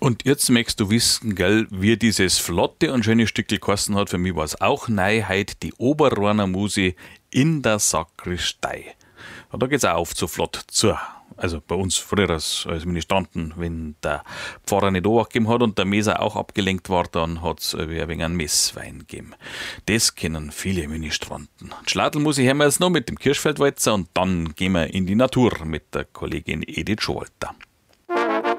Und jetzt möchtest du wissen, gell, wie dieses flotte und schöne Stückel geheißen hat. Für mich war es auch Neuheit, die Oberrohner Musi in der Sakristei. Und da geht's auch auf so flott zu. Also bei uns früher als Ministranten, wenn der Pfarrer nicht angegeben hat und der Meser auch abgelenkt war, dann hat's ein wenig einen Messwein gegeben. Das kennen viele Ministranten. Schladlmusik hören wir jetzt noch mit dem Kirschfeldwalzer und dann gehen wir in die Natur mit der Kollegin Edith Schowalter.